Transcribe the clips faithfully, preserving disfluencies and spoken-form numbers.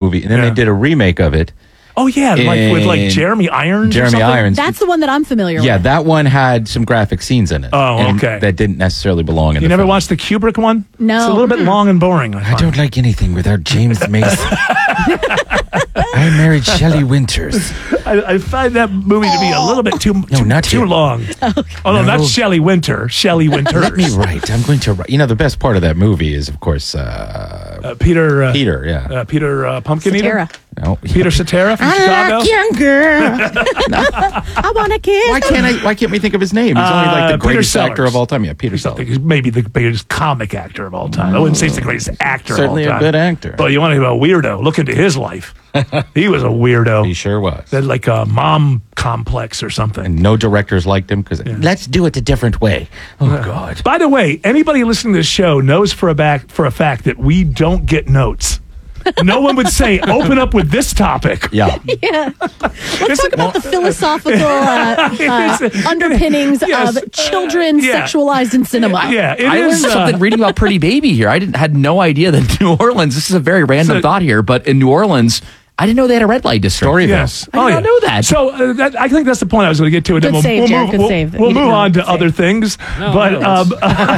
movie, and then Yeah. they did a remake of it. Oh yeah, like with like And Jeremy Irons. or Jeremy something? Irons. That's the one that I'm familiar Yeah, with. that one had some graphic scenes in it. Oh, and okay. That didn't necessarily belong in You the never film. watched the Kubrick one? No. It's a little bit long and boring. I, I don't like anything without James Mason. I married Shelley Winters. I, I find that movie to be a little bit too too, not too him. long. Oh no, No. not Shelley Winter. Shelley Winters. Let me write. I'm going to write. You know, the best part of that movie is, of course, uh, Uh, Peter. Uh, Peter. Yeah. Uh, Peter uh, Pumpkin Cetera. Eater. No. Peter Cetera from I Chicago. like young girl. I want to kiss. Why can't I? Why can't we think of his name? He's only like Uh, the Peter greatest actor Sellers. of all time. Yeah, Peter I Sellers. think he's maybe the biggest comic actor of all time. I wouldn't say he's the greatest actor Certainly of a all time. good actor. But you want to hear a weirdo? Look into his life. He was a weirdo. He sure was. Had like a mom complex or something. And no directors liked him because let's do it a different way. Oh God. By the way, anybody listening to this show knows for a back for a fact that we don't get notes. No one would say, "Open up with this topic." Yeah. Yeah. Let's It's- talk about the philosophical uh, uh, underpinnings Yes. of children Yeah. sexualized in cinema. Yeah, it I is, learned uh, something reading about Pretty Baby here. I didn't had no idea that New Orleans. This is a very random So- thought here, but in New Orleans, I didn't know they had a red light district. Storyville. Yes. I did not know that. So uh, that, I think that's the point I was going to get to. And then Good we'll, save, we'll Jared. move, Good we'll, save. we'll You move didn't on know. to Good other save. things. No, but no, um,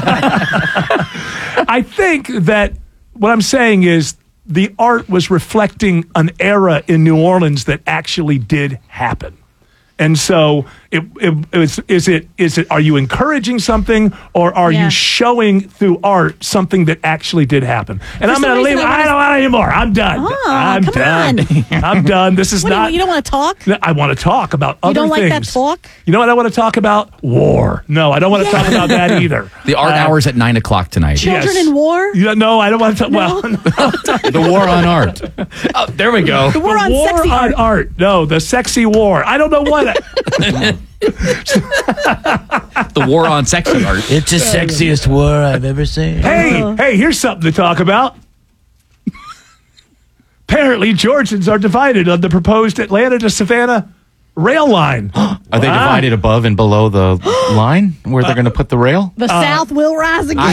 I think that what I'm saying is the art was reflecting an era in New Orleans that actually did happen. And so, it, it, it's, is it is it? Are you encouraging something, or are Yeah. you showing through art something that actually did happen? And I'm some going to leave. reason I I wanna- don't want anymore. I'm done. Oh, I'm come done. on. I'm done. This is What do not. you, you don't want to talk? No, I want to talk about other You don't like that things. talk? You know what I want to talk about? War. No, I don't want to talk about that either. The art Uh, hours at nine o'clock tonight. Children yes. in war? Yeah, no, I don't want to talk. No? Well, The war on art. Oh, there we go. The war the on war sexy on art. art. No, the sexy war. I don't know what. The war on sexy art. It's the sexiest war I've ever seen. hey, hey, here's something to talk about. Apparently, Georgians are divided on the proposed Atlanta to Savannah rail line. Are they Wow. divided above and below the line where they're going to put the rail? The South will rise again.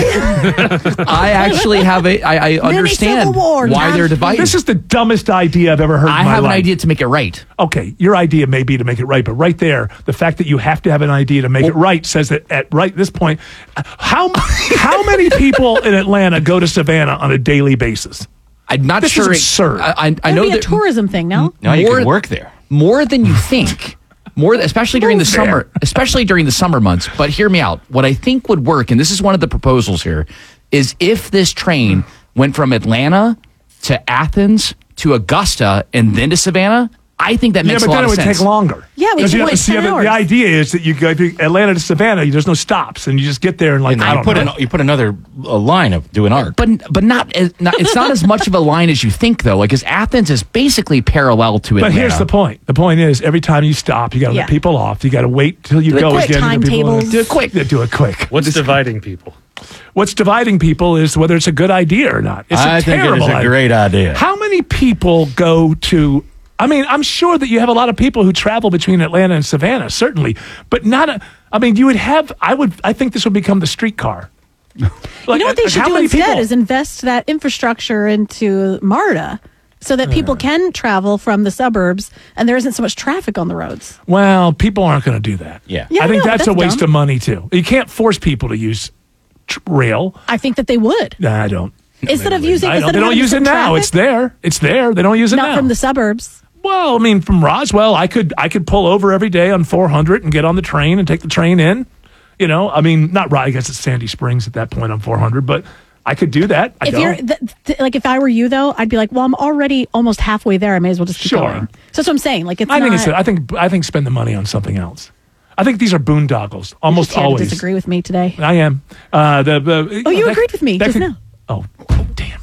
I actually have a. I, I understand Civil War, why Tom. they're divided. This is the dumbest idea I've ever heard. I in my have an life. idea to make it right. Okay, your idea may be to make it right, but right there, the fact that you have to have an idea to make it right says that at right this point, how how many people in Atlanta go to Savannah on a daily basis? I'm not This is sure. absurd. I, I, I That'd know be a that tourism thing, no? No, you More- can work there. more than you think. More, especially during the Move there. summer, especially during the summer months. But hear me out. What I think would work, and this is one of the proposals here, is if this train went from Atlanta to Athens to Augusta and then to Savannah. I think that Yeah, makes but a then lot it of would sense. take longer. Yeah, we Because can you wait have- see, ten the- hours. The idea is that you go to Atlanta to Savannah, there's no stops, and you just get there and like And I then you don't put know. an, you put another uh, line of doing art. But but not, as, not it's not as much of a line as you think though. Like, because Athens is basically parallel to Atlanta. But here's the point. The point is, every time you stop, you got to Yeah. let people off. You got to wait till you Do it go quick. again. and get people- Timetables. Do it quick. Yeah, do it quick. What's dividing people? What's dividing people is whether it's a good idea or not. It's a I think it terrible is a idea. great idea. How many people go to? I mean, I'm sure that you have a lot of people who travel between Atlanta and Savannah, certainly, but not. A, I mean, you would have. I would. I think this would become the streetcar. Like, you know what they uh, should how do many instead people- is invest that infrastructure into MARTA so that people can travel from the suburbs and there isn't so much traffic on the roads. Well, people aren't going to do that. Yeah. Yeah, I I think know, but that's, a that's waste dumb. of money too. You can't force people to use tr- rail. I think that they would. Nah, I don't. Instead of using, I instead don't. of They don't having use it some now. traffic, It's there. It's there. They don't use it not now. from the suburbs. Well, I mean, from Roswell, I could I could pull over every day on four hundred and get on the train and take the train in. You know, I mean, not right. I guess it's Sandy Springs at that point on four hundred, but I could do that. I If don't. you're th- th- like, if I were you though, I'd be like, well, I'm already almost halfway there. I may as well just keep Sure. going. So that's what I'm saying. Like, it's I think not. it's. I think I think spend the money on something else. I think these are boondoggles. Almost you can't always. disagree with me today. I am. Uh, the, the, Oh, you that- agreed with me that just could- now. Oh, oh, damn.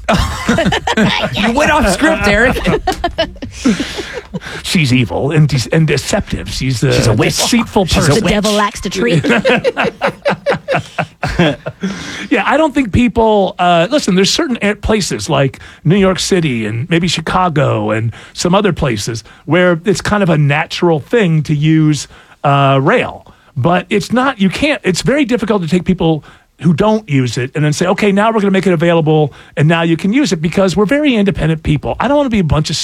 You went off script, Eric. She's evil and, de- and deceptive. She's a, She's a witch. deceitful She's a person. The devil likes to treat. Yeah, I don't think people uh, listen. There's certain air- places like New York City and maybe Chicago and some other places where it's kind of a natural thing to use uh, rail, but it's not. You can't. It's very difficult to take people who don't use it and then say, okay, now we're going to make it available and now you can use it because we're very independent people. I don't want to be a bunch of